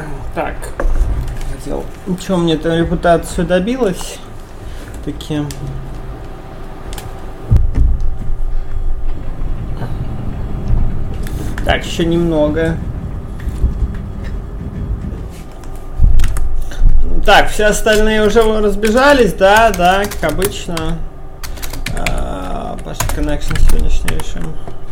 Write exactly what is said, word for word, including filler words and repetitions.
Так. Хотел. Ничего, мне эта репутация добилась. Такие. Так, еще немного. Так, все остальные уже разбежались, да, да, как обычно. Uh, Паша Connection сегодняшний решим.